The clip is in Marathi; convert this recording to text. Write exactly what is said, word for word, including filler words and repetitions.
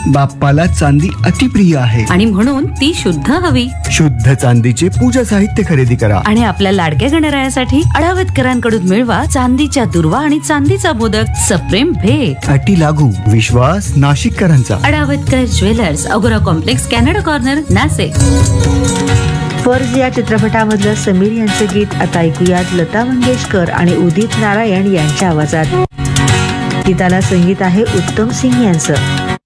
बाप्पाला चांदी अतिप्रिय आहे आणि म्हणून ती शुद्ध हवी. शुद्ध चांदीचे पूजा साहित्य खरेदी करा आणि आपल्या लाडक्या गणरायासाठी अडावतकरांकडून मिळवा चांदीच्या दुर्वा आणि चांदीचा मोदक. सप्रेम भेट. अटी लागू. विश्वास नाशिककरांचा. अडावतकर ज्वेलर्स, अगोरा कॉम्प्लेक्स, कॅनडा कॉर्नर, नाशिक. फर्ज या चित्रपटामधलं समीर यांचं गीत आता ऐकूयात लता मंगेशकर आणि उदित नारायण यांच्या आवाजात. गीताला संगीत आहे उत्तम सिंग यांचं.